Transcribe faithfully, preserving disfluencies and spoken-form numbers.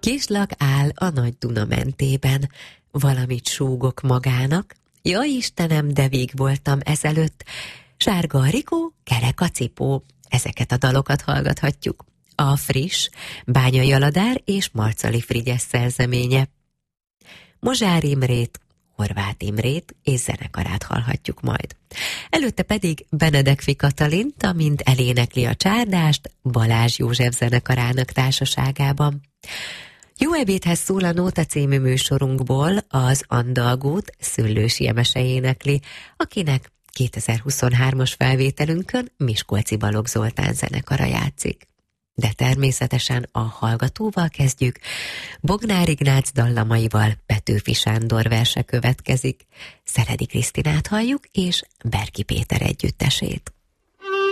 Kislak áll a Nagy Duna mentében, valamit súgok magának, ja Istenem, de vég voltam ezelőtt, sárga a rikó, kerek a cipó, ezeket a dalokat hallgathatjuk. A friss, Bányai Aladár és Marcali Frigyes szerzeménye. Mozsár Imrét, Horváth Imrét és zenekarát hallhatjuk majd. Előtte pedig Benedekfi Katalint, amint elénekli a csárdást Balázs József zenekarának társaságában. Jó ebédhez szól a Nóta című műsorunkból az Andalgót Szüllősi Emese énekli, akinek kétezer-huszonhármas felvételünkön Miskolci Balogh Zoltán zenekara játszik. De természetesen a hallgatóval kezdjük. Bognár Ignác dallamaival Petőfi Sándor verse következik. Szeredi Krisztinát halljuk, és Berki Péter együttesét.